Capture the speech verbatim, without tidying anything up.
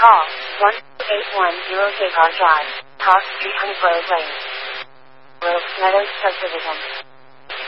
Call one eight one zero Zagar Drive, Park Street, Honeygrove Lane, Wilkes Meadows Subdivision.